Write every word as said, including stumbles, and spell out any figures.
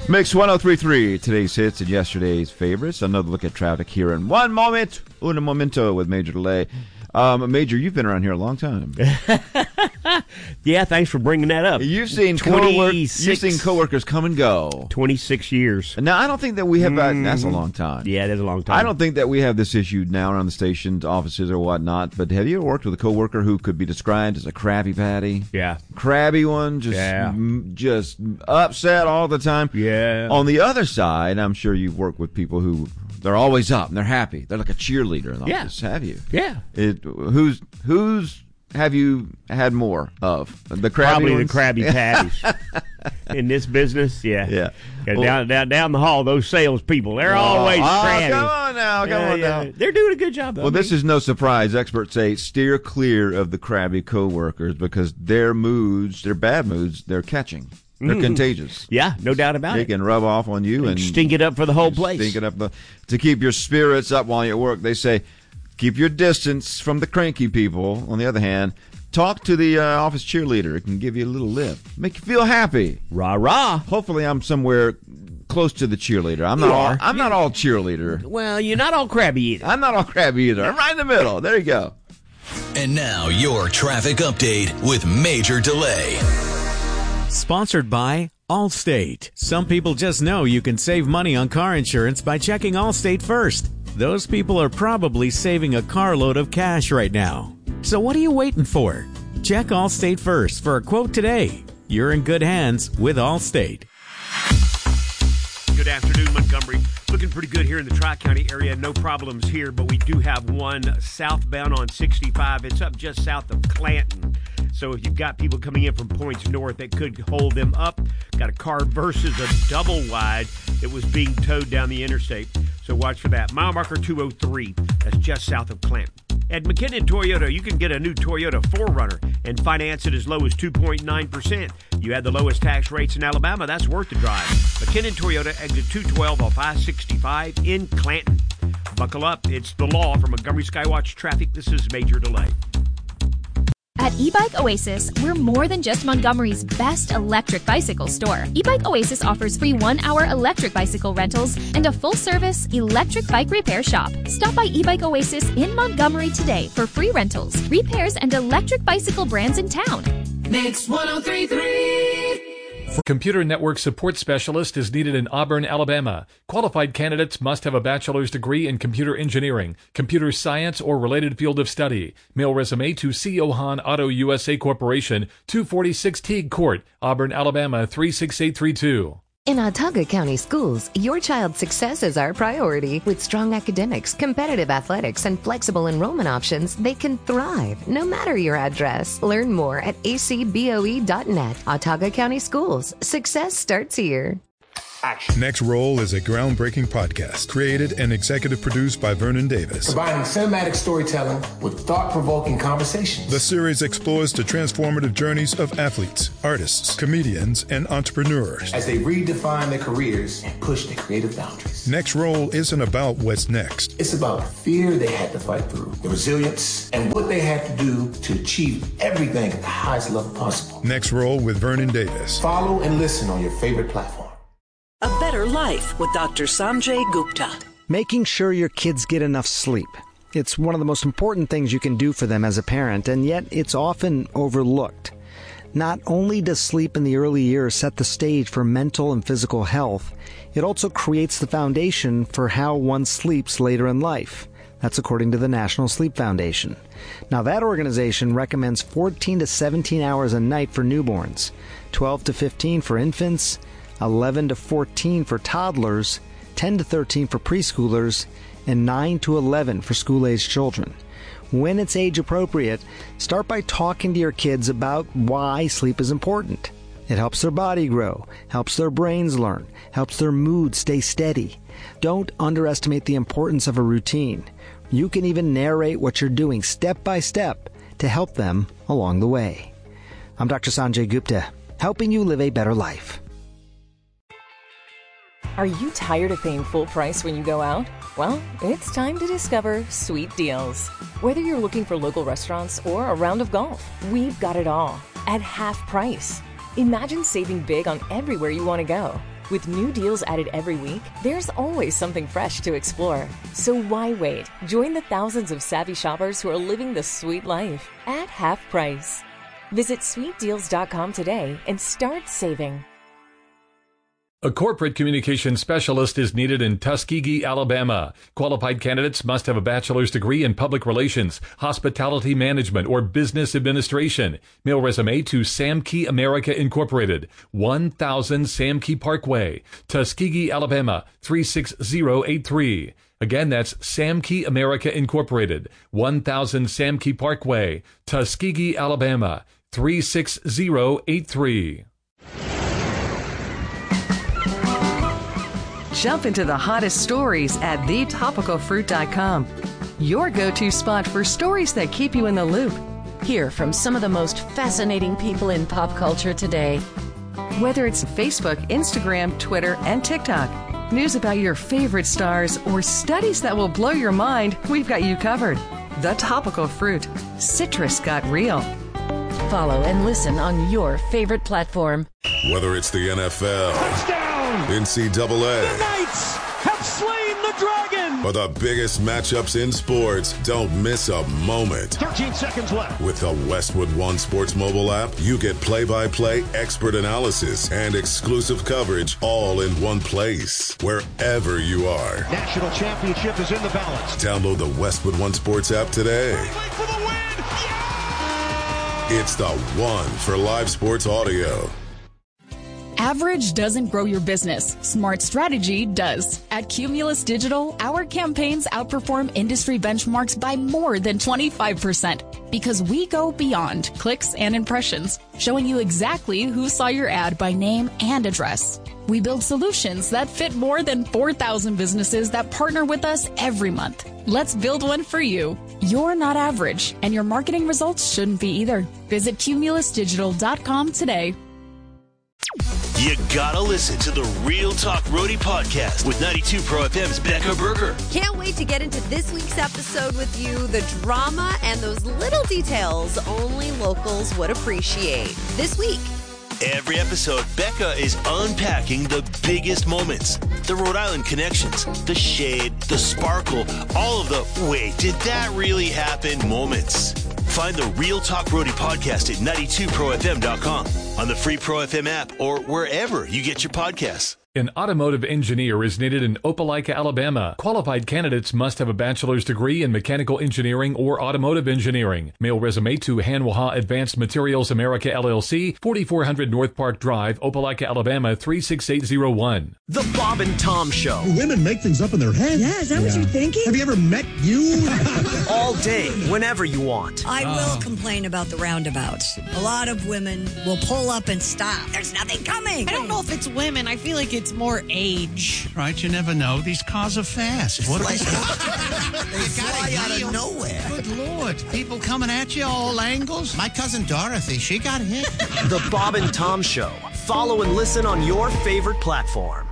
Mix one oh three point three, today's hits and yesterday's favorites. Another look at traffic here in one moment, un momento with Major Delay. Um, Major, you've been around here a long time. Yeah, thanks for bringing that up. You've seen coworkers, you've seen coworkers come and go. twenty-six years. Now, I don't think that we have that. Mm. That's a long time. Yeah, that's a long time. I don't think that we have this issue now around the stations, offices, or whatnot. But have you ever worked with a coworker who could be described as a Krabby Patty? Yeah. Crabby one, just, Yeah. m- just upset all the time. Yeah. On the other side, I'm sure you've worked with people who they're always up and they're happy. They're like a cheerleader in the Yeah. office. Have you? Yeah. It, who's who's have you had more of? The Krabby Probably ones? the Krabby Patties. In this business, yeah. Yeah. Yeah, Well- down, down, down the hall, those salespeople, they're always oh, crabby. come on now, come Yeah, on yeah. now. They're doing a good job, though. Well, I this mean, is no surprise. Experts say steer clear of the crabby coworkers because their moods, their bad moods, they're catching. They're Mm. contagious. Yeah, no doubt about They it. can rub off on you and Stink it up for the whole place. Stink it up the, to keep your spirits up while you're at work. They say keep your distance from the cranky people. On the other hand, talk to the uh, office cheerleader. It can give you a little lift, make you feel happy. Rah rah. Hopefully, I'm somewhere close to the cheerleader. I'm not. You All, are. I'm not all cheerleader. Well, you're not all crabby either. I'm not all crabby either. I'm right in the middle. There you go. And now your traffic update with Major Delay. Sponsored by Allstate. Some people just know you can save money on car insurance by checking Allstate first. Those people are probably saving a carload of cash right now. So what are you waiting for? Check Allstate first for a quote today. You're in good hands with Allstate. Good afternoon, Montgomery. Looking pretty good here in the Tri-County area. No problems here, but we do have one southbound on sixty-five. It's up just south of Clanton. So if you've got people coming in from points north, that could hold them up. Got a car versus a double wide that was being towed down the interstate. So watch for that. Mile marker two oh three. That's just south of Clanton. At McKinnon Toyota, you can get a new Toyota four runner and finance it as low as two point nine percent. You had the lowest tax rates in Alabama. That's worth the drive. McKinnon Toyota, exit two twelve off I sixty-five in Clanton. Buckle up. It's the law for Montgomery Skywatch Traffic. This is Major Delay. At eBike Oasis, we're more than just Montgomery's best electric bicycle store. eBike Oasis offers free one-hour electric bicycle rentals and a full-service electric bike repair shop. Stop by eBike Oasis in Montgomery today for free rentals, repairs, and electric bicycle brands in town. Mix one oh three point three. Computer network support specialist is needed in Auburn, Alabama. Qualified candidates must have a bachelor's degree in computer engineering, computer science, or related field of study. Mail resume to C. Ohan Auto U S A Corporation, two forty-six Teague Court, Auburn, Alabama, three six eight three two. In Autauga County Schools, your child's success is our priority. With strong academics, competitive athletics, and flexible enrollment options, they can thrive no matter your address. Learn more at a c b o e dot net. Autauga County Schools. Success starts here. Next Roll is a groundbreaking podcast created and executive produced by Vernon Davis. Combining cinematic storytelling with thought-provoking conversations. The series explores the transformative journeys of athletes, artists, comedians, and entrepreneurs as they redefine their careers and push their creative boundaries. Next Roll isn't about what's next. It's about the fear they had to fight through, the resilience, and what they had to do to achieve everything at the highest level possible. Next Roll with Vernon Davis. Follow and listen on your favorite platform. A Better Life with Doctor Sanjay Gupta. Making sure your kids get enough sleep. It's one of the most important things you can do for them as a parent, and yet it's often overlooked. Not only does sleep in the early years set the stage for mental and physical health, it also creates the foundation for how one sleeps later in life. That's according to the National Sleep Foundation. Now, that organization recommends fourteen to seventeen hours a night for newborns, twelve to fifteen for infants, eleven to fourteen for toddlers, ten to thirteen for preschoolers, and nine to eleven for school-aged children. When it's age appropriate, start by talking to your kids about why sleep is important. It helps their body grow, helps their brains learn, helps their mood stay steady. Don't underestimate the importance of a routine. You can even narrate what you're doing step by step to help them along the way. I'm Doctor Sanjay Gupta, helping you live a better life. Are you tired of paying full price when you go out? Well, it's time to discover Sweet Deals. Whether you're looking for local restaurants or a round of golf, we've got it all at half price. Imagine saving big on everywhere you want to go. With new deals added every week, there's always something fresh to explore. So why wait? Join the thousands of savvy shoppers who are living the sweet life at half price. Visit sweet deals dot com today and start saving. A corporate communication specialist is needed in Tuskegee, Alabama. Qualified candidates must have a bachelor's degree in public relations, hospitality management, or business administration. Mail resume to Samkey America Incorporated, one thousand Samkey Parkway, Tuskegee, Alabama, three six zero eight three. Again, that's Samkey America Incorporated, one thousand Samkey Parkway, Tuskegee, Alabama, three six zero eight three. Jump into the hottest stories at the topical fruit dot com. Your go-to spot for stories that keep you in the loop. Hear from some of the most fascinating people in pop culture today. Whether it's Facebook, Instagram, Twitter, and TikTok, news about your favorite stars, or studies that will blow your mind, we've got you covered. The Topical Fruit. Citrus got real. Follow and listen on your favorite platform. Whether it's the N F L, touchdown, N C double A, the Knights have slain the dragon, or the biggest matchups in sports, don't miss a moment. thirteen seconds left. With the Westwood One Sports mobile app, you get play-by-play expert analysis and exclusive coverage all in one place, wherever you are. National championship is in the balance. Download the Westwood One Sports app today. For the win! Yeah! It's the one for live sports audio. Average doesn't grow your business. Smart strategy does. At Cumulus Digital, our campaigns outperform industry benchmarks by more than twenty-five percent because we go beyond clicks and impressions, showing you exactly who saw your ad by name and address. We build solutions that fit more than four thousand businesses that partner with us every month. Let's build one for you. You're not average, and your marketing results shouldn't be either. Visit cumulus digital dot com today. You gotta listen to the Real Talk Roadie podcast with ninety-two Pro F M's Becca Berger. Can't wait to get into this week's episode with you. The drama and those little details only locals would appreciate. This week. Every episode, Becca is unpacking the biggest moments, the Rhode Island connections, the shade, the sparkle, all of the wait, did that really happen moments. Find the Real Talk Roadie podcast at ninety-two pro f m dot com, on the free Pro F M app, or wherever you get your podcasts. An automotive engineer is needed in Opelika, Alabama. Qualified candidates must have a bachelor's degree in mechanical engineering or automotive engineering. Mail resume to Hanwha Advanced Materials America L L C, forty-four hundred North Park Drive, Opelika, Alabama, three six eight zero one. The Bob and Tom Show. Women make things up in their head. Yeah, is that yeah. what you're thinking? Have you ever met you? All day, whenever you want. I will oh. complain about the roundabouts. A lot of women will pull up and stop. There's nothing coming. I don't know if it's women. I feel like it's more age. Right, you never know. These cars are fast. What like, they fly out of nowhere. Good Lord. People coming at you all angles. My cousin Dorothy, she got hit. The Bob and Tom Show. Follow and listen on your favorite platform.